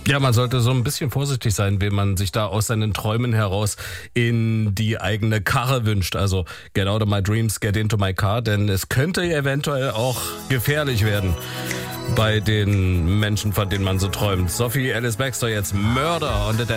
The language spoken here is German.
Ja, man sollte so ein bisschen vorsichtig sein, wenn man sich da aus seinen Träumen heraus in die eigene Karre wünscht. Also get out of my dreams, get into my car, denn es könnte eventuell auch gefährlich werden bei den Menschen, von denen man so träumt. Sophie Ellis-Bextor jetzt Murder und